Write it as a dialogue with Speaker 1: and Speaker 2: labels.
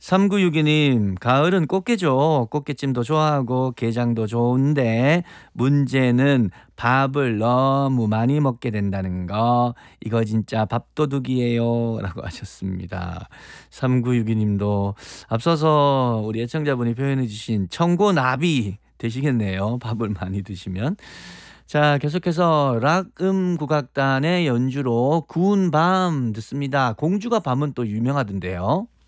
Speaker 1: 3962님, 가을은 꽃게죠. 꽃게찜도 좋아하고 게장도 좋은데 문제는 밥을 너무 많이 먹게 된다는 거. 이거 진짜 밥도둑이에요. 라고 하셨습니다. 3962님도 앞서서 우리 애청자분이 표현해 주신 청고나비 되시겠네요. 밥을 많이 드시면. 자, 계속해서 락음국악단의 연주로 구운 밤 듣습니다. 공주가 밤은 또 유명하던데요.